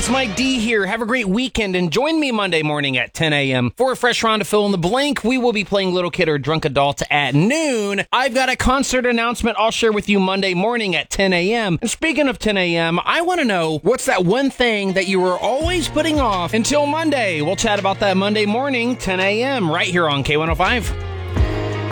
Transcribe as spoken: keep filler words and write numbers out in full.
it's Mike D here. Have a great weekend and join me Monday morning at ten a.m. for a fresh round of Fill in the Blank. We will be playing Little Kid or Drunk Adult at noon. I've got a concert announcement I'll share with you Monday morning at ten a.m. And speaking of ten a.m., I want to know what's that one thing that you were always putting off until Monday. We'll chat about that Monday morning, ten a.m. right here on K one oh five.